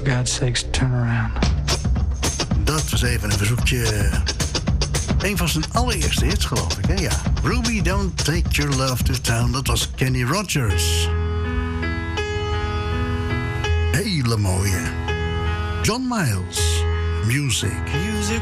for God's sakes, turn around. Dat was even een verzoekje. Een van zijn allereerste hits, geloof ik, hè? Ja. Ruby, Don't Take Your Love to Town. Dat was Kenny Rogers. Hele mooie. John Miles. Music.